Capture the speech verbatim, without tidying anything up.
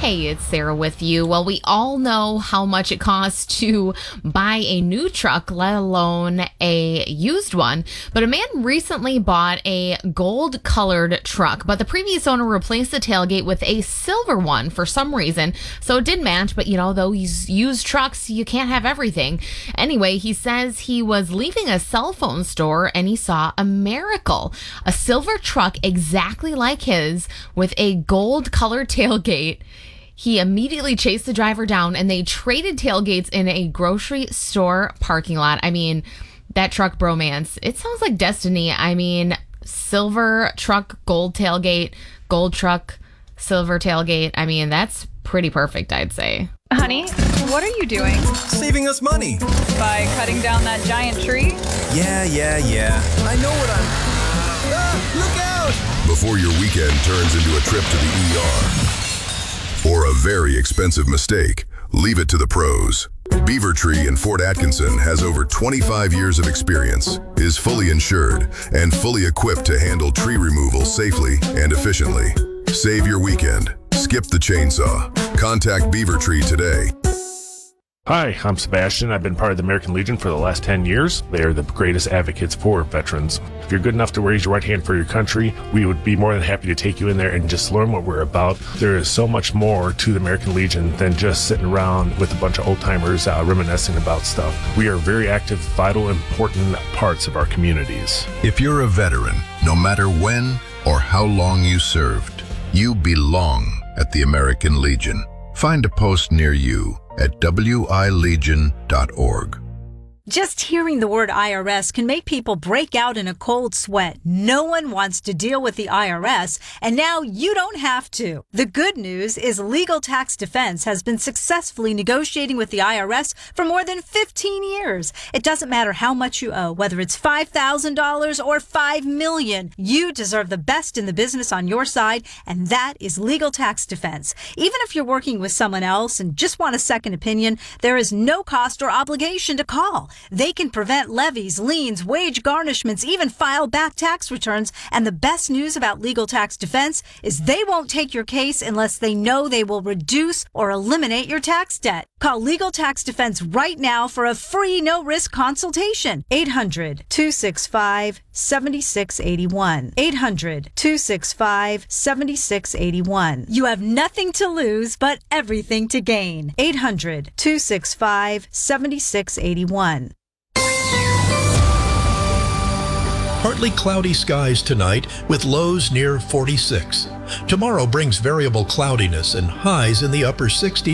Hey, it's Sarah with you. Well, we all know how much it costs to buy a new truck, let alone a used one. But a man recently bought a gold-colored truck, but the previous owner replaced the tailgate with a silver one for some reason. So it did match, but you know, those used trucks, you can't have everything. Anyway, he says he was leaving a cell phone store and he saw a miracle. A silver truck exactly like his with a gold-colored tailgate. He immediately chased the driver down and they traded tailgates in a grocery store parking lot. I mean, that truck bromance, it sounds like destiny. I mean, silver truck, gold tailgate, gold truck, silver tailgate. I mean, that's pretty perfect, I'd say. Honey, what are you doing? Saving us money. By cutting down that giant tree? Yeah, yeah, yeah. I know what I'm... Ah, look out! Before your weekend turns into a trip to the E R. Or a very expensive mistake, leave it to the pros. Beaver Tree in Fort Atkinson has over twenty-five years of experience, is fully insured, and fully equipped to handle tree removal safely and efficiently. Save your weekend. Skip the chainsaw. Contact Beaver Tree today. Hi, I'm Sebastian. I've been part of the American Legion for the last ten years. They are the greatest advocates for veterans. If you're good enough to raise your right hand for your country, we would be more than happy to take you in there and just learn what we're about. There is so much more to the American Legion than just sitting around with a bunch of old-timers uh, reminiscing about stuff. We are very active, vital, important parts of our communities. If you're a veteran, no matter when or how long you served, you belong at the American Legion. Find a post near you at w i legion dot org. Just hearing the word I R S can make people break out in a cold sweat. No one wants to deal with the I R S, and now you don't have to. The good news is Legal Tax Defense has been successfully negotiating with the I R S for more than fifteen years. It doesn't matter how much you owe, whether it's five thousand dollars or five million dollars. You deserve the best in the business on your side, and that is Legal Tax Defense. Even if you're working with someone else and just want a second opinion, there is no cost or obligation to call. They can prevent levies, liens, wage garnishments, even file back tax returns. And the best news about Legal Tax Defense is they won't take your case unless they know they will reduce or eliminate your tax debt. Call Legal Tax Defense right now for a free no-risk consultation. eight hundred, two six five, seven six eight one. eight hundred, two six five, seven six eight one. You have nothing to lose but everything to gain. eight hundred, two six five, seven six eight one. Partly cloudy skies tonight with lows near forty-six. Tomorrow brings variable cloudiness and highs in the upper sixties.